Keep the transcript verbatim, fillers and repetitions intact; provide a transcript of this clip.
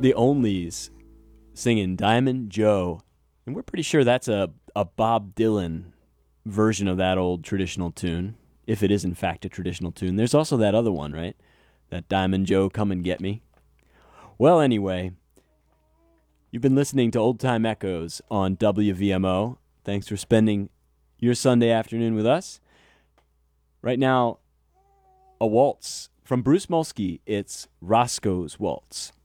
the Onlys singing Diamond Joe. And we're pretty sure that's a, a Bob Dylan version of that old traditional tune, if it is in fact a traditional tune. There's also that other one, right? That Diamond Joe, Come and Get Me. Well, anyway, you've been listening to Old Time Echoes on W V M O. Thanks for spending your Sunday afternoon with us. Right now, a waltz from Bruce Molsky. It's Roscoe's Waltz.